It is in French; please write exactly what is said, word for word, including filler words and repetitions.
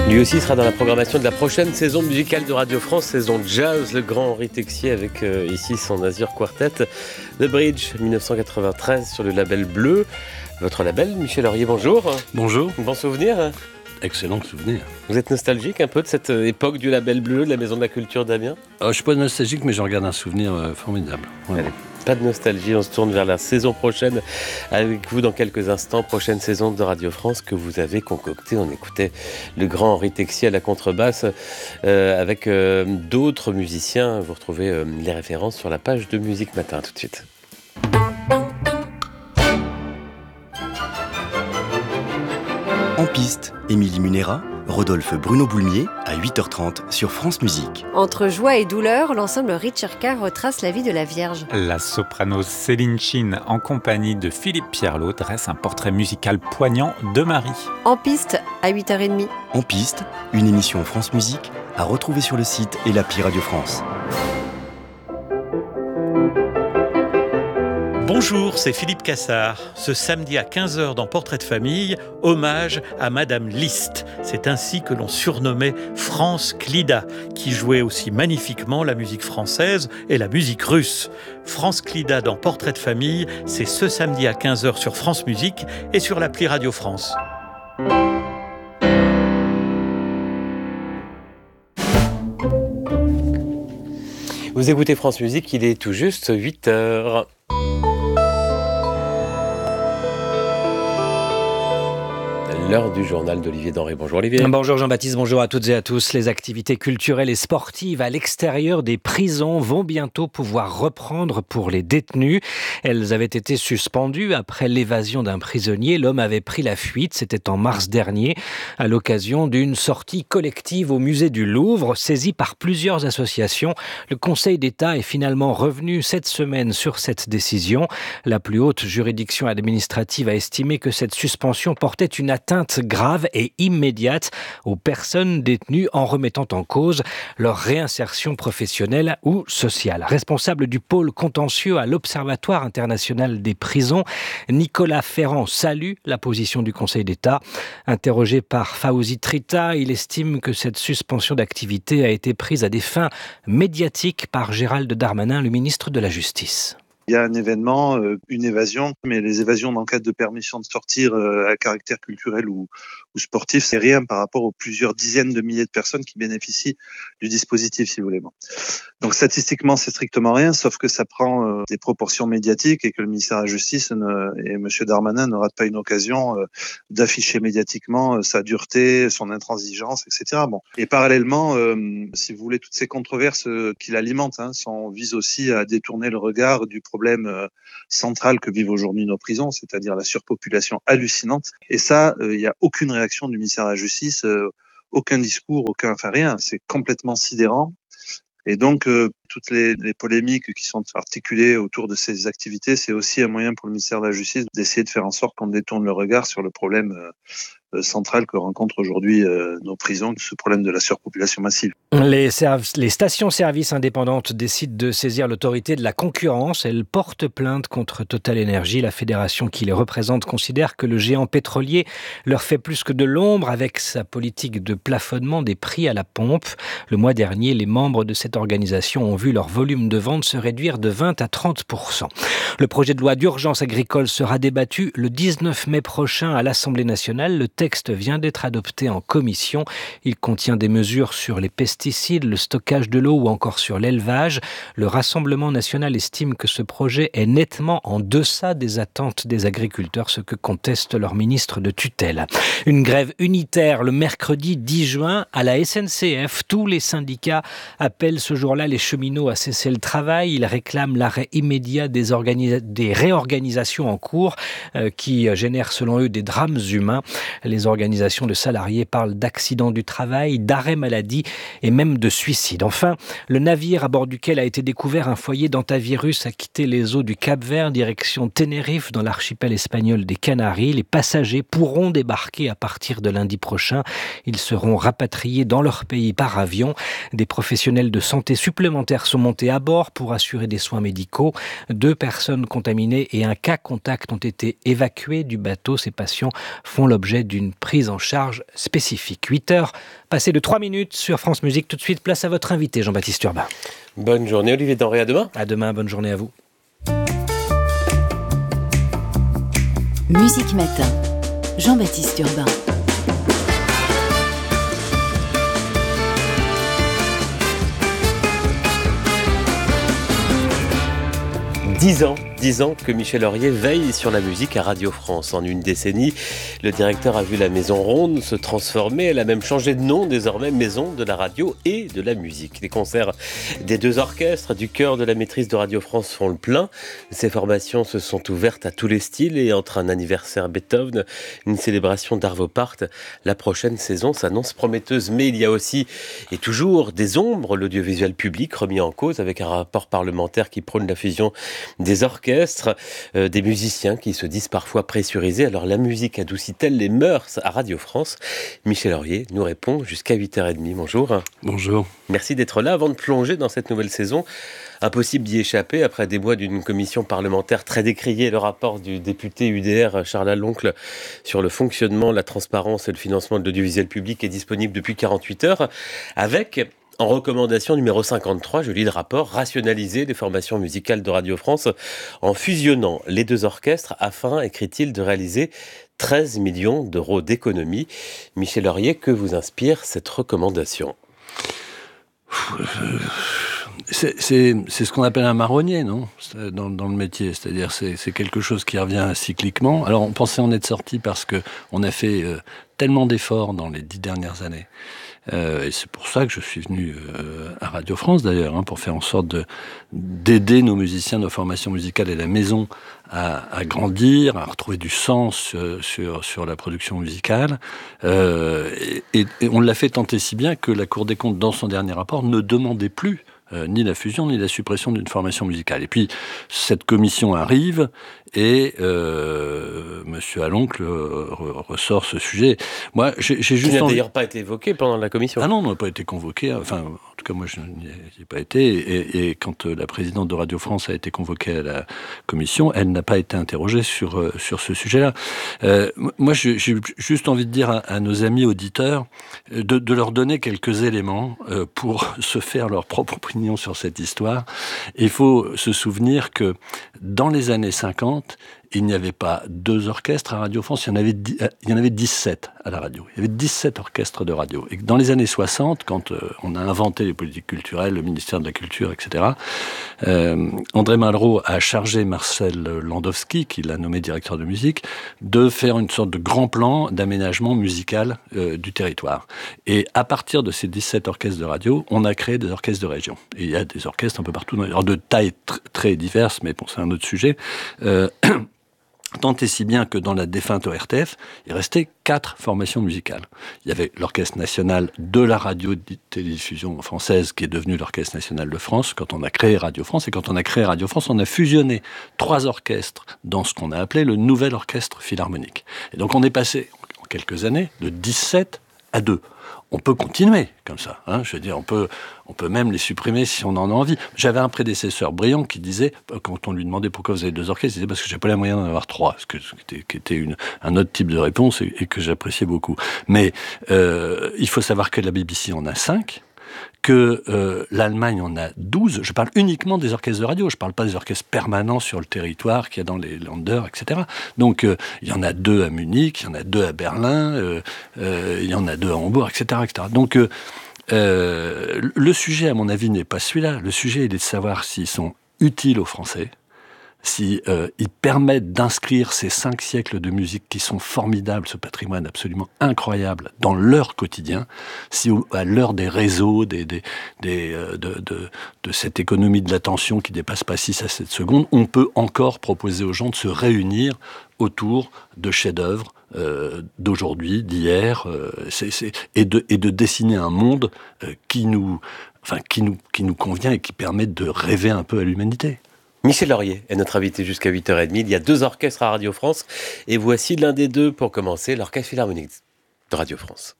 Lui aussi sera dans la programmation de la prochaine saison musicale de Radio France, saison jazz, le grand Henri Texier avec euh, ici son Azure Quartet, The Bridge dix-neuf cent quatre-vingt-treize sur le label Bleu. Votre label, Michel Laurier, bonjour. Bonjour. Bon souvenir. Excellent souvenir. Vous êtes nostalgique un peu de cette époque du label Bleu, de la Maison de la Culture d'Amiens? euh, Je ne suis pas nostalgique, mais j'en garde un souvenir euh, formidable. Voilà. Allez, pas de nostalgie, on se tourne vers la saison prochaine avec vous dans quelques instants. Prochaine saison de Radio France que vous avez concoctée. On écoutait le grand Henri Texier à la contrebasse euh, avec euh, d'autres musiciens. Vous retrouvez euh, les références sur la page de Musique Matin. Tout de suite. En piste, Émilie Munera, Rodolphe Bruno Boulmier à huit heures trente sur France Musique. Entre joie et douleur, l'ensemble Ricerca retrace la vie de la Vierge. La soprano Céline Chin, en compagnie de Philippe Pierlot, dresse un portrait musical poignant de Marie. En piste, à huit heures trente. En piste, une émission France Musique à retrouver sur le site et l'appli Radio France. Bonjour, c'est Philippe Cassard. Ce samedi à quinze heures dans Portrait de famille, hommage à Madame Liszt. C'est ainsi que l'on surnommait France Clida, qui jouait aussi magnifiquement la musique française et la musique russe. France Clida dans Portrait de famille, c'est ce samedi à quinze heures sur France Musique et sur l'appli Radio France. Vous écoutez France Musique, il est tout juste huit heures. L'heure du journal d'Olivier Denré. Bonjour Olivier. Bonjour Jean-Baptiste, bonjour à toutes et à tous. Les activités culturelles et sportives à l'extérieur des prisons vont bientôt pouvoir reprendre pour les détenus. Elles avaient été suspendues après l'évasion d'un prisonnier. L'homme avait pris la fuite, c'était en mars dernier, à l'occasion d'une sortie collective au musée du Louvre. Saisi par plusieurs associations, le Conseil d'État est finalement revenu cette semaine sur cette décision. La plus haute juridiction administrative a estimé que cette suspension portait une atteinte grave et immédiate aux personnes détenues en remettant en cause leur réinsertion professionnelle ou sociale. Responsable du pôle contentieux à l'Observatoire international des prisons, Nicolas Ferrand salue la position du Conseil d'État. Interrogé par Fawzi Trita, il estime que cette suspension d'activité a été prise à des fins médiatiques par Gérald Darmanin, le ministre de la Justice. Il y a un événement, euh, une évasion, mais les évasions dans le cadre de permission de sortir euh, à caractère culturel ou, ou sportif, c'est rien par rapport aux plusieurs dizaines de milliers de personnes qui bénéficient du dispositif, si vous voulez. Bon. Donc statistiquement, c'est strictement rien, sauf que ça prend euh, des proportions médiatiques et que le ministère de la Justice ne, et M. Darmanin ne ratent pas une occasion euh, d'afficher médiatiquement euh, sa dureté, son intransigeance, et cetera. Bon. Et parallèlement, euh, si vous voulez, toutes ces controverses euh, qui l'alimentent hein, sont, visent aussi à détourner le regard du problème problème central que vivent aujourd'hui nos prisons, c'est-à-dire la surpopulation hallucinante. Et ça, il euh, n'y a aucune réaction du ministère de la Justice, euh, aucun discours, aucun, enfin rien. C'est complètement sidérant. Et donc, euh, toutes les, les polémiques qui sont articulées autour de ces activités, c'est aussi un moyen pour le ministère de la Justice d'essayer de faire en sorte qu'on détourne le regard sur le problème euh, central que rencontrent aujourd'hui euh, nos prisons, ce problème de la surpopulation massive. Les, serv- les stations-service indépendantes décident de saisir l'autorité de la concurrence. Elles portent plainte contre Total Energy. La fédération qui les représente considère que le géant pétrolier leur fait plus que de l'ombre avec sa politique de plafonnement des prix à la pompe. Le mois dernier, les membres de cette organisation ont vu leur volume de vente se réduire de vingt à trente pour cent. Le projet de loi d'urgence agricole sera débattu le dix-neuf mai prochain à l'Assemblée nationale. Le texte vient d'être adopté en commission. Il contient des mesures sur les pesticides, le stockage de l'eau ou encore sur l'élevage. Le Rassemblement national estime que ce projet est nettement en deçà des attentes des agriculteurs, ce que conteste leur ministre de tutelle. Une grève unitaire le mercredi dix juin à la S N C F. Tous les syndicats appellent ce jour-là les cheminots à cesser le travail. Ils réclament l'arrêt immédiat des, organisa- des réorganisations en cours euh, qui génèrent selon eux des drames humains. Les organisations de salariés parlent d'accidents du travail, d'arrêt maladie et même de suicide. Enfin, le navire à bord duquel a été découvert un foyer d'hantavirus a quitté les eaux du Cap-Vert, direction Tenerife, dans l'archipel espagnol des Canaries. Les passagers pourront débarquer à partir de lundi prochain. Ils seront rapatriés dans leur pays par avion. Des professionnels de santé supplémentaires sont montés à bord pour assurer des soins médicaux. Deux personnes contaminées et un cas contact ont été évacués du bateau. Ces patients font l'objet d'une d'une prise en charge spécifique. huit heures, passées de trois minutes sur France Musique. Tout de suite, place à votre invité, Jean-Baptiste Urbain. Bonne journée, Olivier Denré, à demain. À demain, bonne journée à vous. Musique Matin, Jean-Baptiste Urbain. Dix ans, dix ans que Michel Laurier veille sur la musique à Radio France. En une décennie, le directeur a vu la Maison Ronde se transformer. Elle a même changé de nom, désormais Maison de la radio et de la musique. Les concerts des deux orchestres du chœur de la maîtrise de Radio France font le plein. Ces formations se sont ouvertes à tous les styles et entre un anniversaire Beethoven, une célébration d'Arvo Pärt, la prochaine saison s'annonce prometteuse. Mais il y a aussi et toujours des ombres, l'audiovisuel public remis en cause avec un rapport parlementaire qui prône la fusion des orchestres, euh, des musiciens qui se disent parfois pressurisés. Alors la musique adoucit-elle les mœurs à Radio France ? Michel Laurier nous répond jusqu'à huit heures trente. Bonjour. Bonjour. Merci d'être là. Avant de plonger dans cette nouvelle saison, impossible d'y échapper après des mois d'une commission parlementaire très décriée, le rapport du député U D R Charles Aloncle sur le fonctionnement, la transparence et le financement de l'audiovisuel public est disponible depuis quarante-huit heures avec... En recommandation numéro cinquante-trois, je lis le rapport, rationaliser les formations musicales de Radio France en fusionnant les deux orchestres afin, écrit-il, de réaliser treize millions d'euros d'économies. Michel Laurier, que vous inspire cette recommandation ? C'est, c'est, c'est ce qu'on appelle un marronnier, non ? Dans, dans le métier, c'est-à-dire c'est, c'est quelque chose qui revient cycliquement. Alors on pensait en être sorti parce que on a fait euh, tellement d'efforts dans les dix dernières années. Euh, et c'est pour ça que je suis venu euh, à Radio France d'ailleurs, hein, pour faire en sorte de, d'aider nos musiciens, nos formations musicales et la maison à, à grandir, à retrouver du sens euh, sur, sur la production musicale. Euh, et, et on l'a fait tant et si bien que la Cour des comptes, dans son dernier rapport, ne demandait plus Euh, ni la fusion, ni la suppression d'une formation musicale. Et puis, cette commission arrive et euh, Monsieur Aloncle euh, ressort ce sujet. Moi, j'ai, j'ai juste... Qui n'a envie... d'ailleurs pas été évoqué pendant la commission. Ah non, on n'a pas été convoqué. Enfin, en tout cas, moi, je n'y ai pas été. Et, et quand la présidente de Radio France a été convoquée à la commission, elle n'a pas été interrogée sur, euh, sur ce sujet-là. Euh, moi, j'ai, j'ai juste envie de dire à, à nos amis auditeurs de, de leur donner quelques éléments euh, pour se faire leur propre opinion sur cette histoire. Il faut se souvenir que dans les années cinquante, il n'y avait pas deux orchestres à Radio France, il y en avait, dix, il y en avait dix-sept à la radio. Il y avait dix-sept orchestres de radio. Et dans les années soixante, quand euh, on a inventé les politiques culturelles, le ministère de la Culture, et cetera, euh, André Malraux a chargé Marcel Landowski, qui l'a nommé directeur de musique, de faire une sorte de grand plan d'aménagement musical euh, du territoire. Et à partir de ces dix-sept orchestres de radio, on a créé des orchestres de région. Et il y a des orchestres un peu partout, alors de tailles tr- très diverses, mais bon, c'est un autre sujet. Euh, Tant et si bien que dans la défunte O R T F, il restait quatre formations musicales. Il y avait l'Orchestre national de la radio-télédiffusion française, qui est devenu l'Orchestre national de France, quand on a créé Radio France. Et quand on a créé Radio France, on a fusionné trois orchestres dans ce qu'on a appelé le Nouvel Orchestre Philharmonique. Et donc on est passé, en quelques années, de dix-sept à deux. On peut continuer comme ça, hein. Je veux dire, on peut, on peut même les supprimer si on en a envie. J'avais un prédécesseur brillant qui disait, quand on lui demandait pourquoi vous avez deux orchestres, il disait parce que j'ai pas les moyens d'en avoir trois, ce que, qui était, qui était une, un autre type de réponse et, et que j'appréciais beaucoup. Mais euh, il faut savoir que la B B C en a cinq. Que euh, l'Allemagne en a douze. Je parle uniquement des orchestres de radio. Je ne parle pas des orchestres permanents sur le territoire qu'il y a dans les Länder, et cetera. Donc, euh, il y en a deux à Munich, il y en a deux à Berlin, euh, euh, il y en a deux à Hambourg, et cetera, et cetera. Donc, euh, euh, le sujet, à mon avis, n'est pas celui-là. Le sujet, il est de savoir s'ils sont utiles aux Français, si euh, ils permettent d'inscrire ces cinq siècles de musique qui sont formidables, ce patrimoine absolument incroyable, dans leur quotidien, si à l'heure des réseaux, des, des, des, euh, de, de, de cette économie de l'attention qui dépasse pas six à sept secondes, on peut encore proposer aux gens de se réunir autour de chefs-d'œuvre euh, d'aujourd'hui, d'hier, euh, c'est, c'est, et, de, et de dessiner un monde euh, qui nous, enfin, qui nous, qui nous convient et qui permet de rêver un peu à l'humanité. Michel Laurier est notre invité jusqu'à huit heures trente. Il y a deux orchestres à Radio France et voici l'un des deux pour commencer, l'Orchestre Philharmonique de Radio France.